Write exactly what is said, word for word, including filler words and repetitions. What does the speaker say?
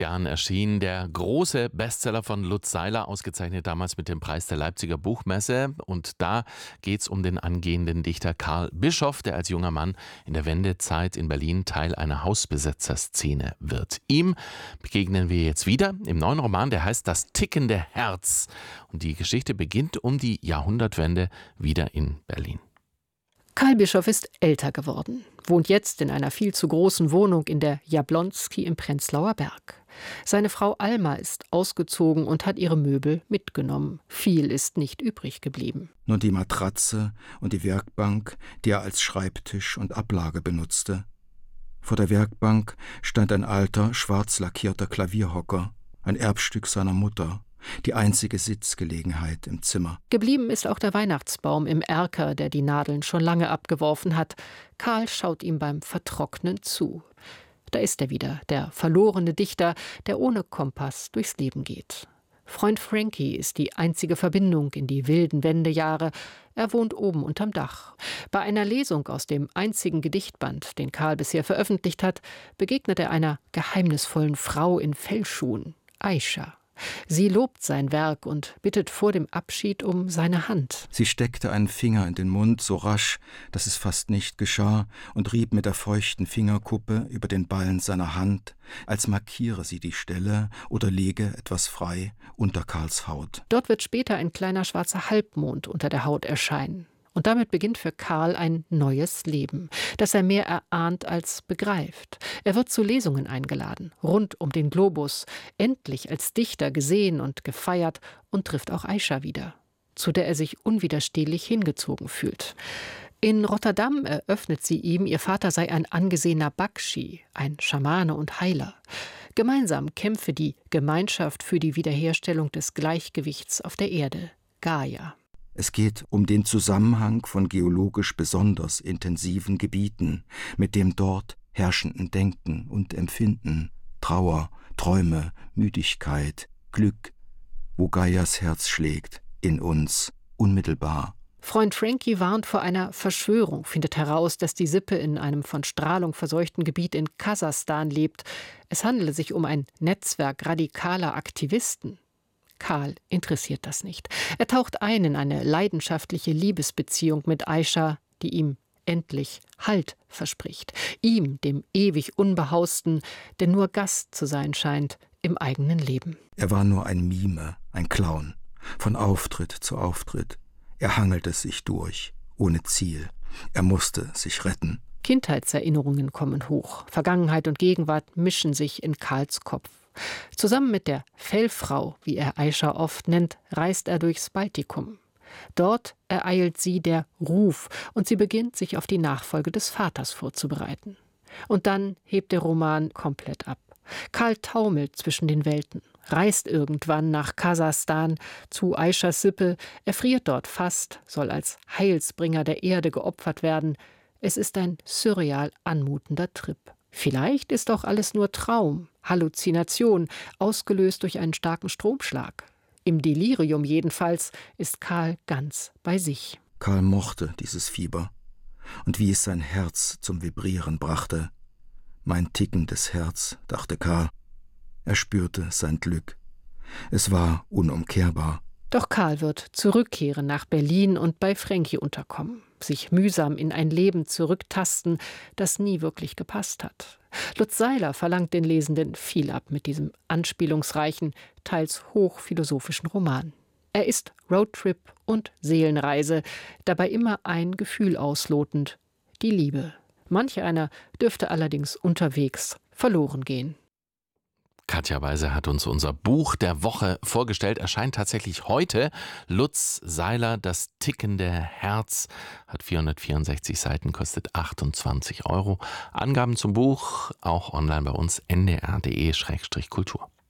Jahren erschien der große Bestseller von Lutz Seiler, ausgezeichnet damals mit dem Preis der Leipziger Buchmesse. Und da geht es um den angehenden Dichter Karl Bischoff, der als junger Mann in der Wendezeit in Berlin Teil einer Hausbesetzerszene wird. Ihm begegnen wir jetzt wieder im neuen Roman, der heißt Das tickende Herz. Und die Geschichte beginnt um die Jahrhundertwende wieder in Berlin. Karl Bischoff ist älter geworden, wohnt jetzt in einer viel zu großen Wohnung in der Jablonski im Prenzlauer Berg. Seine Frau Alma ist ausgezogen und hat ihre Möbel mitgenommen. Viel ist nicht übrig geblieben. Nur die Matratze und die Werkbank, die er als Schreibtisch und Ablage benutzte. Vor der Werkbank stand ein alter, schwarz lackierter Klavierhocker, ein Erbstück seiner Mutter. Die einzige Sitzgelegenheit im Zimmer. Geblieben ist auch der Weihnachtsbaum im Erker, der die Nadeln schon lange abgeworfen hat. Karl schaut ihm beim Vertrocknen zu. Da ist er wieder, der verlorene Dichter, der ohne Kompass durchs Leben geht. Freund Frankie ist die einzige Verbindung in die wilden Wendejahre. Er wohnt oben unterm Dach. Bei einer Lesung aus dem einzigen Gedichtband, den Karl bisher veröffentlicht hat, begegnet er einer geheimnisvollen Frau in Fellschuhen, Aisha. Sie lobt sein Werk und bittet vor dem Abschied um seine Hand. Sie steckte einen Finger in den Mund so rasch, dass es fast nicht geschah, und rieb mit der feuchten Fingerkuppe über den Ballen seiner Hand, als markiere sie die Stelle oder lege etwas frei unter Karls Haut. Dort wird später ein kleiner schwarzer Halbmond unter der Haut erscheinen. Und damit beginnt für Karl ein neues Leben, das er mehr erahnt als begreift. Er wird zu Lesungen eingeladen, rund um den Globus, endlich als Dichter gesehen und gefeiert, und trifft auch Aisha wieder, zu der er sich unwiderstehlich hingezogen fühlt. In Rotterdam eröffnet sie ihm, ihr Vater sei ein angesehener Bakshi, ein Schamane und Heiler. Gemeinsam kämpfe die Gemeinschaft für die Wiederherstellung des Gleichgewichts auf der Erde, Gaia. Es geht um den Zusammenhang von geologisch besonders intensiven Gebieten mit dem dort herrschenden Denken und Empfinden, Trauer, Träume, Müdigkeit, Glück, wo Gaias Herz schlägt, in uns, unmittelbar. Freund Frankie warnt vor einer Verschwörung, findet heraus, dass die Sippe in einem von Strahlung verseuchten Gebiet in Kasachstan lebt. Es handele sich um ein Netzwerk radikaler Aktivisten. Karl interessiert das nicht. Er taucht ein in eine leidenschaftliche Liebesbeziehung mit Aisha, die ihm endlich Halt verspricht. Ihm, dem ewig Unbehausten, der nur Gast zu sein scheint im eigenen Leben. Er war nur ein Mime, ein Clown, von Auftritt zu Auftritt. Er hangelte sich durch, ohne Ziel. Er musste sich retten. Kindheitserinnerungen kommen hoch. Vergangenheit und Gegenwart mischen sich in Karls Kopf. Zusammen mit der Fellfrau, wie er Aisha oft nennt, reist er durchs Baltikum. Dort ereilt sie der Ruf und sie beginnt, sich auf die Nachfolge des Vaters vorzubereiten. Und dann hebt der Roman komplett ab. Karl taumelt zwischen den Welten, reist irgendwann nach Kasachstan zu Aishas Sippe, erfriert dort fast, soll als Heilsbringer der Erde geopfert werden. Es ist ein surreal anmutender Trip. Vielleicht ist auch alles nur Traum, Halluzination, ausgelöst durch einen starken Stromschlag. Im Delirium jedenfalls ist Karl ganz bei sich. Karl mochte dieses Fieber. Und wie es sein Herz zum Vibrieren brachte. Mein tickendes Herz, dachte Karl. Er spürte sein Glück. Es war unumkehrbar. Doch Karl wird zurückkehren nach Berlin und bei Frankie unterkommen, sich mühsam in ein Leben zurücktasten, das nie wirklich gepasst hat. Lutz Seiler verlangt den Lesenden viel ab mit diesem anspielungsreichen, teils hochphilosophischen Roman. Er ist Roadtrip und Seelenreise, dabei immer ein Gefühl auslotend, die Liebe. Manch einer dürfte allerdings unterwegs verloren gehen. Katja Weise hat uns unser Buch der Woche vorgestellt. Erscheint tatsächlich heute. Lutz Seiler, Das tickende Herz, hat vierhundertvierundsechzig Seiten, kostet achtundzwanzig Euro. Angaben zum Buch auch online bei uns, n d r punkt d e slash kultur.